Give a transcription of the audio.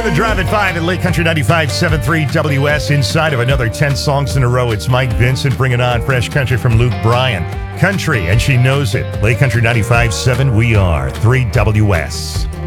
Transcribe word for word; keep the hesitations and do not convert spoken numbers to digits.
Doing the Drive at five at Lake Country ninety-five point seven three W S. Inside of another ten songs in a row, it's Mike Vincent bringing on Fresh Country from Luke Bryan. Country, and she knows it. Lake Country ninety-five point seven, we are three W S.